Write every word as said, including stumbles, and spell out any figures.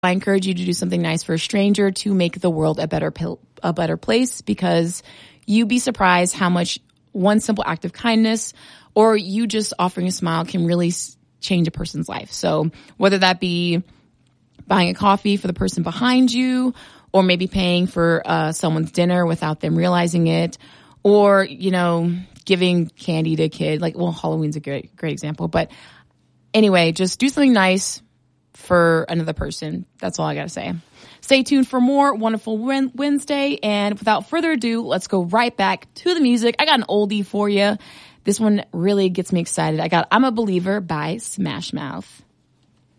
I encourage you to do something nice for a stranger to make the world a better a better place, because you'd be surprised how much one simple act of kindness or you just offering a smile can really change a person's life. So whether that be buying a coffee for the person behind you, or maybe paying for uh, someone's dinner without them realizing it, or, you know, giving candy to a kid. Like, well, Halloween's a great, great example. But anyway, just do something nice for another person. That's all I got to say. Stay tuned for more Wonderful Wednesday. And without further ado, let's go right back to the music. I got an oldie for you. This one really gets me excited. I got I'm a Believer by Smash Mouth.